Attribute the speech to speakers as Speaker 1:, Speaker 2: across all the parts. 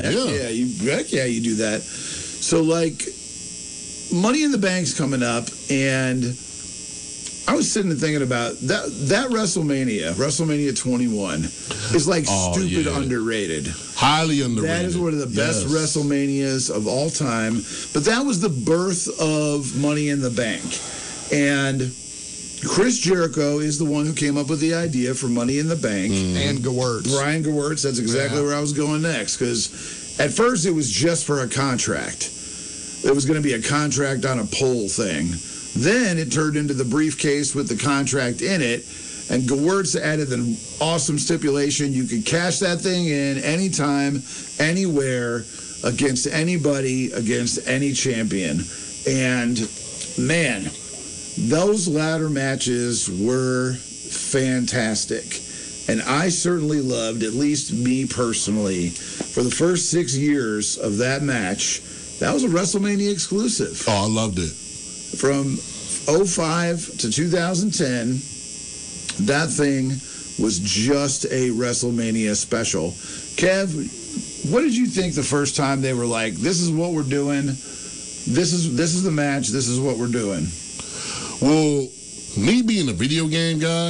Speaker 1: Heck yeah, you do that. So, like, Money in the Bank's coming up, and I was sitting and thinking about that WrestleMania 21, is like stupid underrated.
Speaker 2: Highly underrated.
Speaker 1: That is one of the best WrestleManias of all time. But that was the birth of Money in the Bank. And Chris Jericho is the one who came up with the idea for Money in the Bank.
Speaker 3: And Gewirtz.
Speaker 1: Brian Gewirtz, that's exactly where I was going next. Because at first it was just for a contract. It was going to be a contract on a pole thing. Then it turned into the briefcase with the contract in it, and Gewirtz added an awesome stipulation. You could cash that thing in anytime, anywhere, against anybody, against any champion. And, man, those ladder matches were fantastic. And I certainly loved, at least me personally, for the first 6 years of that match, that was a WrestleMania exclusive.
Speaker 2: Oh, I loved it.
Speaker 1: From 2005 to 2010, that thing was just a WrestleMania special. Kev, what did you think the first time they were like, this is what we're doing, this is the match, this is what we're doing?
Speaker 2: Well, me being a video game guy,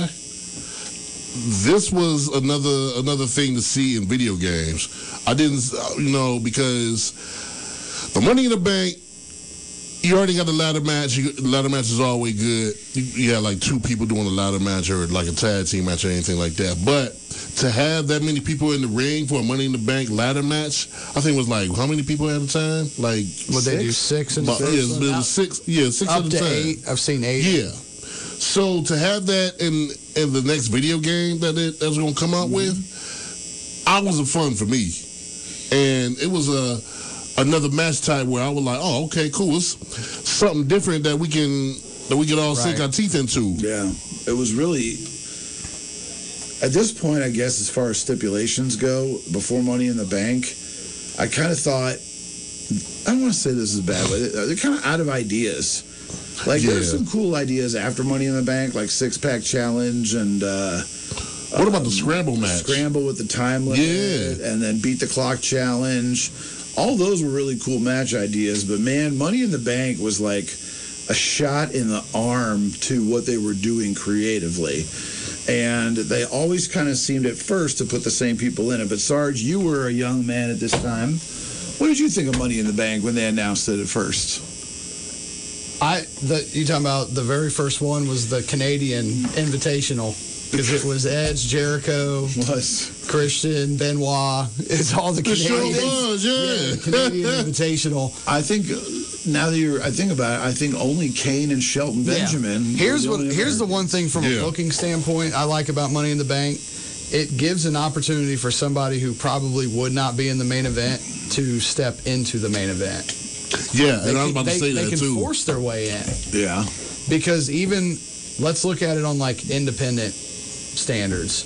Speaker 2: this was another thing to see in video games. I didn't, because the Money in the Bank, you already got the ladder match. The ladder match is always good. You had like two people doing a ladder match or like a tag team match or anything like that. But to have that many people in the ring for a Money in the Bank ladder match, I think it was like, how many people at a time? Like,
Speaker 3: what they do, 6 in the
Speaker 2: first? Yeah, it was 6. Yeah, 6
Speaker 3: up
Speaker 2: at a
Speaker 3: to
Speaker 2: time.
Speaker 3: 8. I've seen 8.
Speaker 2: Yeah. So to have that in the next video game that's going to come out with, I was a fun for me. And it was another match type where I was like, oh, okay, cool. It's something different that we can all sink our teeth into.
Speaker 1: Yeah. It was really, at this point, I guess, as far as stipulations go, before Money in the Bank, I kind of thought, I don't want to say this is bad, but they're kind of out of ideas. Like, there's some cool ideas after Money in the Bank, like Six-Pack Challenge and...
Speaker 2: what about the Scramble match?
Speaker 1: Scramble with the time limit.
Speaker 2: Yeah.
Speaker 1: And then Beat the Clock Challenge. All those were really cool match ideas, but man, Money in the Bank was like a shot in the arm to what they were doing creatively. And they always kind of seemed at first to put the same people in it. But Sarge, you were a young man at this time. What did you think of Money in the Bank when they announced it at first?
Speaker 3: You talking about the very first one was the Canadian Invitational. Because it was Edge, Jericho, Christian, Benoit. It's all the Canadian.
Speaker 2: The
Speaker 3: Canadian Invitational.
Speaker 1: I think now that I think about it, I think only Kane and Shelton Benjamin.
Speaker 3: Here's the one thing from a booking standpoint I like about Money in the Bank. It gives an opportunity for somebody who probably would not be in the main event to step into the main event.
Speaker 2: Yeah, and I was about to say that too.
Speaker 3: They can force their way in.
Speaker 1: Yeah.
Speaker 3: Because even, let's look at it on like independent standards.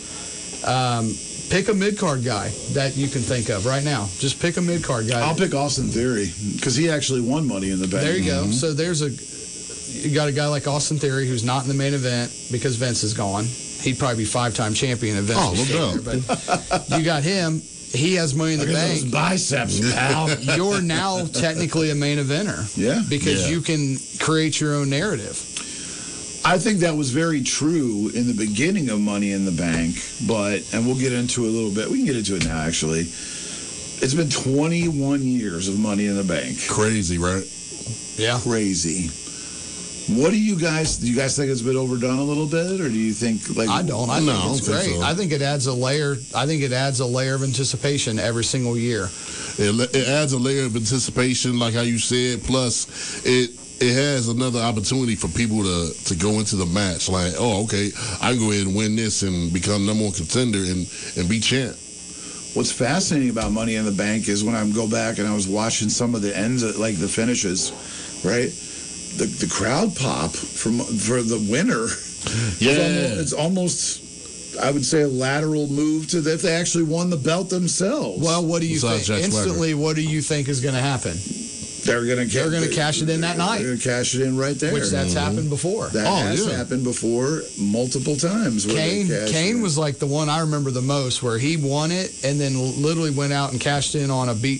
Speaker 3: Pick a mid-card guy that you can think of right now. Just pick a mid-card guy.
Speaker 1: I'll pick Austin Theory because he actually won Money in the Bank.
Speaker 3: There you go. So you got a guy like Austin Theory who's not in the main event because Vince is gone. He'd probably be 5-time champion if Vince was still there. But you got him. He has Money in the Bank.
Speaker 1: Those biceps, pal.
Speaker 3: You're now technically a main eventer.
Speaker 1: Yeah.
Speaker 3: Because you can create your own narrative.
Speaker 1: I think that was very true in the beginning of Money in the Bank, and we'll get into it a little bit. We can get into it now, actually. It's been 21 years of Money in the Bank.
Speaker 2: Crazy, right?
Speaker 3: Yeah.
Speaker 1: Crazy. What do you guys think it's been overdone a little bit, or do you think like
Speaker 3: I don't. I think it's great.
Speaker 2: So.
Speaker 3: I think it adds a layer. I think it adds a layer of anticipation every single year.
Speaker 2: It adds a layer of anticipation, like how you said. Plus, it has another opportunity for people to go into the match. Like, oh, okay, I can go ahead and win this and become number one contender and be champ.
Speaker 1: What's fascinating about Money in the Bank is when I go back and I was watching some of the ends, like the finishes, right? The crowd pop for the winner.
Speaker 2: Yeah,
Speaker 1: it's almost, I would say, a lateral move to if they actually won the belt themselves.
Speaker 3: Well, what do you think? Instantly, what do you think is going to happen?
Speaker 1: They're going to
Speaker 3: cash it in that night.
Speaker 1: They're going to cash it in right there.
Speaker 3: Which that's happened before.
Speaker 1: That has happened before multiple times.
Speaker 3: Kane was like the one I remember the most where he won it and then literally went out and cashed in on a beat